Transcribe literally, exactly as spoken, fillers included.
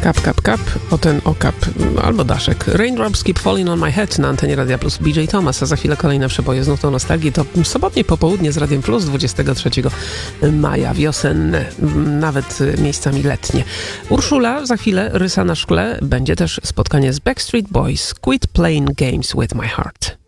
Kap, kap, kap, o ten okap, albo daszek. Raindrops Keep Falling on My Head na antenie Radia Plus. B J Thomas, a za chwilę kolejne przeboje z nutą nostalgii. To sobotnie popołudnie z Radiem Plus dwudziestego trzeciego maja, wiosenne, nawet miejscami letnie. Urszula, za chwilę rysa na szkle, będzie też spotkanie z Backstreet Boys. Quit Playing Games with My Heart.